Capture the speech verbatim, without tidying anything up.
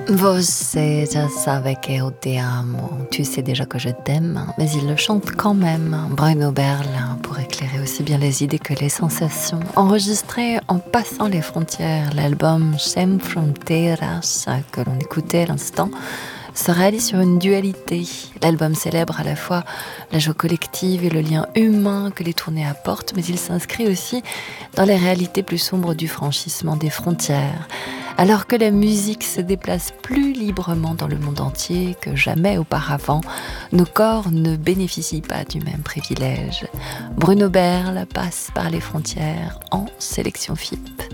Você já sabe que eu te amo. Tu sais déjà que je t'aime, mais il le chante quand même. Bruno Berlin, pour éclairer aussi bien les idées que les sensations. Enregistré en passant les frontières, l'album Sem Fronteiras, que l'on écoutait à l'instant, se réalise sur une dualité. L'album célèbre à la fois la joie collective et le lien humain que les tournées apportent, mais il s'inscrit aussi dans les réalités plus sombres du franchissement des frontières. Alors que la musique se déplace plus librement dans le monde entier que jamais auparavant, nos corps ne bénéficient pas du même privilège. Bruno Berl passe par les frontières en sélection F I P.